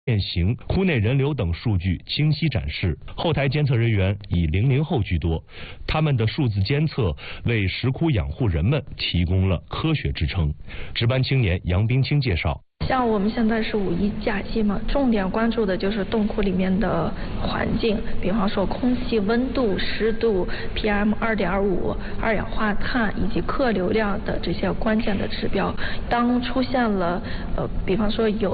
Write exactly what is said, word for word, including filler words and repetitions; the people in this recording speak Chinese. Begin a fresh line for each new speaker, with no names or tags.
变形、窟内人流等数据清晰展示。后台监测人员以零零后居多，他们的数字监测为石窟养护人们提供了科学支撑。值班青年杨冰清介绍。
像我们现在是五一假期嘛，重点关注的就是洞窟里面的环境，比方说空气温度、湿度、P M 二点五、二氧化碳以及客流量的这些关键的指标。当出现了呃，比方说有